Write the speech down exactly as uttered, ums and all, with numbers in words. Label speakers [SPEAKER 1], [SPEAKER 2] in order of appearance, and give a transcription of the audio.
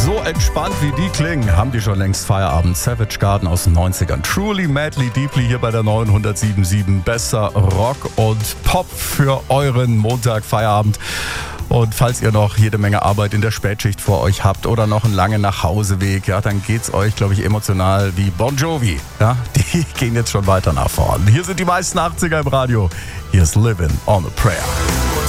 [SPEAKER 1] So entspannt wie die klingen, haben die schon längst Feierabend. Savage Garden aus den neunzigern. Truly, madly, deeply hier bei der neunhundertsieben Komma sieben. Besser Rock und Pop für euren Montag Feierabend. Und falls ihr noch jede Menge Arbeit in der Spätschicht vor euch habt oder noch einen langen Nachhauseweg, ja, dann geht's euch, glaube ich, emotional wie Bon Jovi. Ja, die gehen jetzt schon weiter nach vorn. Hier sind die meisten achtziger im Radio. Hier ist Livin' on a Prayer.